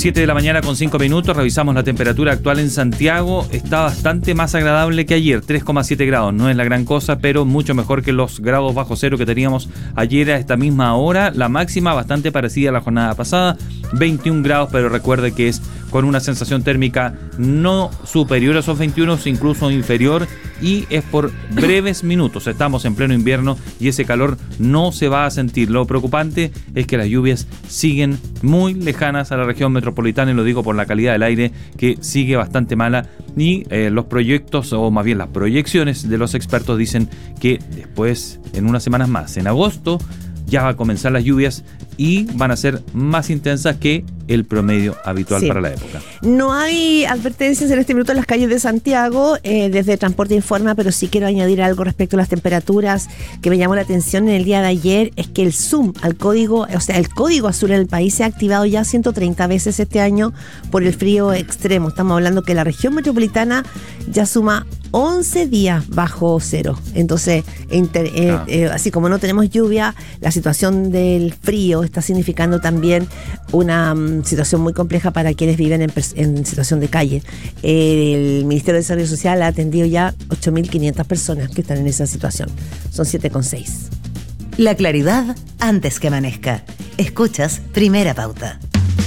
7 de la mañana con 5 minutos, revisamos la temperatura actual en Santiago. Está bastante más agradable que ayer, 3,7 grados. No es la gran cosa, pero mucho mejor que los grados bajo cero que teníamos ayer a esta misma hora. La máxima bastante parecida a la jornada pasada, 21 grados, pero recuerde que es con una sensación térmica no superior a esos 21, incluso inferior, y es por breves minutos. Estamos en pleno invierno y ese calor no se va a sentir. Lo preocupante es que las lluvias siguen muy lejanas a la región metropolitana, y lo digo por la calidad del aire, que sigue bastante mala, y los proyectos, o más bien las proyecciones de los expertos, dicen que después, en unas semanas más, en agosto, ya va a comenzar las lluvias y van a ser más intensas que el promedio habitual para la época. No hay advertencias en este minuto en las calles de Santiago, desde Transporte informa, pero sí quiero añadir algo respecto a las temperaturas que me llamó la atención en el día de ayer. Es que el zoom al código, o sea, el código azul en el país se ha activado ya 130 veces este año por el frío extremo. Estamos hablando que la región metropolitana ya suma 11 días bajo cero. Entonces, así como no tenemos lluvia, la situación del frío está significando también una situación muy compleja para quienes viven en situación de calle. El Ministerio de Desarrollo Social ha atendido ya 8.500 personas que están en esa situación. Son 7,6. La claridad antes que amanezca. Escuchas Primera Pauta.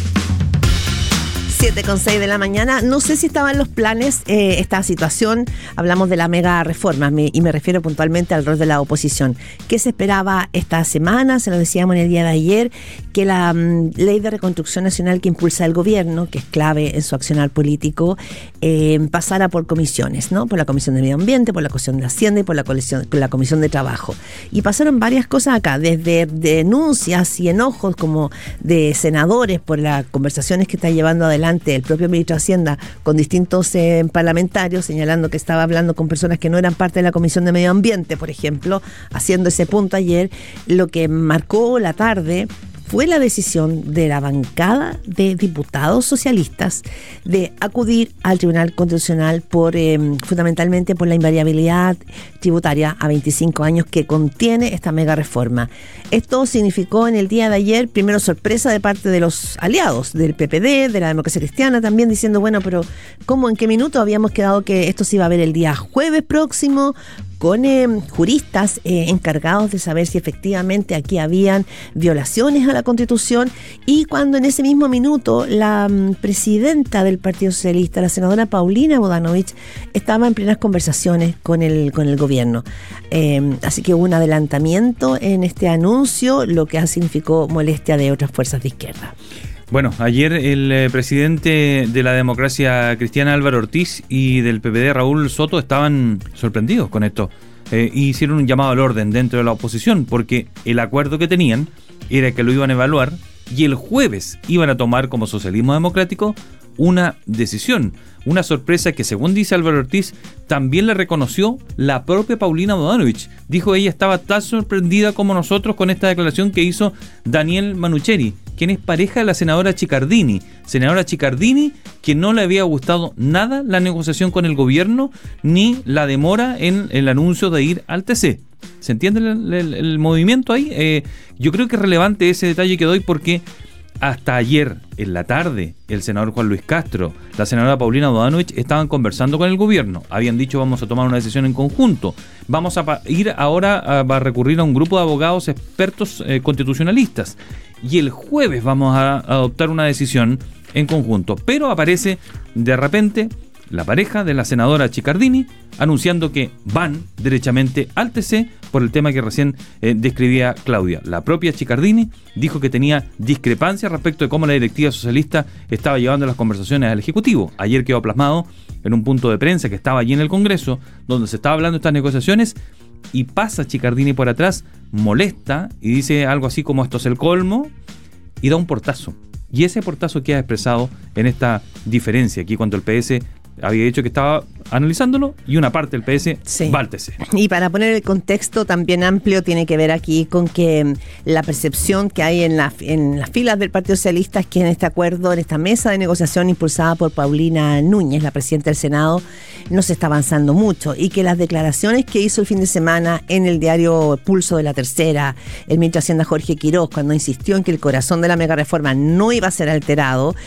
7,6 de la mañana. No sé si estaba en los planes esta situación. Hablamos de la mega reforma y me refiero puntualmente al rol de la oposición. ¿Qué se esperaba esta semana? Se lo decíamos en el día de ayer, que la ley de reconstrucción nacional que impulsa el gobierno, que es clave en su accionar político, pasara por comisiones, ¿no? Por la Comisión de Medio Ambiente, por la Comisión de Hacienda y por la Comisión de Trabajo. Y pasaron varias cosas acá, desde denuncias y enojos como de senadores por las conversaciones que está llevando adelante el propio ministro de Hacienda con distintos parlamentarios, señalando que estaba hablando con personas que no eran parte de la Comisión de Medio Ambiente, por ejemplo, haciendo ese punto ayer. Lo que marcó la tarde fue la decisión de la bancada de diputados socialistas de acudir al Tribunal Constitucional fundamentalmente por la invariabilidad tributaria a 25 años que contiene esta mega reforma. Esto significó en el día de ayer, primero, sorpresa de parte de los aliados del PPD, de la Democracia Cristiana, también diciendo, bueno, pero ¿cómo, en qué minuto habíamos quedado que esto se iba a ver el día jueves próximo? Con juristas encargados de saber si efectivamente aquí habían violaciones a la Constitución, y cuando en ese mismo minuto la presidenta del Partido Socialista, la senadora Paulina Bodanovich, estaba en plenas conversaciones con el gobierno. Así que hubo un adelantamiento en este anuncio, lo que significó molestia de otras fuerzas de izquierda. Bueno, ayer el presidente de la Democracia Cristiana, Álvaro Ortiz, y del PPD, Raúl Soto, estaban sorprendidos con esto. Hicieron un llamado al orden dentro de la oposición, porque el acuerdo que tenían era que lo iban a evaluar y el jueves iban a tomar como socialismo democrático una decisión. Una sorpresa que, según dice Álvaro Ortiz, también le reconoció la propia Paulina Bodanovich. Dijo ella estaba tan sorprendida como nosotros con esta declaración que hizo Daniel Manucheri, quien es pareja de la senadora Chiccardini. Senadora Chiccardini, que no le había gustado nada la negociación con el gobierno ni la demora en el anuncio de ir al TC. ¿Se entiende el movimiento ahí? Yo creo que es relevante ese detalle que doy, porque hasta ayer en la tarde el senador Juan Luis Castro, la senadora Paulina Bodanovich estaban conversando con el gobierno. Habían dicho vamos a tomar una decisión en conjunto. Vamos a ir ahora a recurrir a un grupo de abogados expertos constitucionalistas. Y el jueves vamos a adoptar una decisión en conjunto. Pero aparece de repente la pareja de la senadora Chiccardini anunciando que van derechamente al TC por el tema que recién describía Claudia. La propia Chiccardini dijo que tenía discrepancias respecto de cómo la directiva socialista estaba llevando las conversaciones al Ejecutivo. Ayer quedó plasmado en un punto de prensa que estaba allí en el Congreso, donde se estaba hablando de estas negociaciones, y pasa Chiccardini por atrás, molesta y dice algo así como esto es el colmo, y da un portazo. Y ese portazo queda expresado en esta diferencia aquí, cuando el PS había dicho que estaba analizándolo y una parte del PS va al TC. Y para poner el contexto también amplio, tiene que ver aquí con que la percepción que hay en las filas del Partido Socialista es que en este acuerdo, en esta mesa de negociación impulsada por Paulina Núñez, la presidenta del Senado, no se está avanzando mucho, y que las declaraciones que hizo el fin de semana en el diario Pulso de la Tercera, el ministro de Hacienda Jorge Quiroz, cuando insistió en que el corazón de la mega reforma no iba a ser alterado,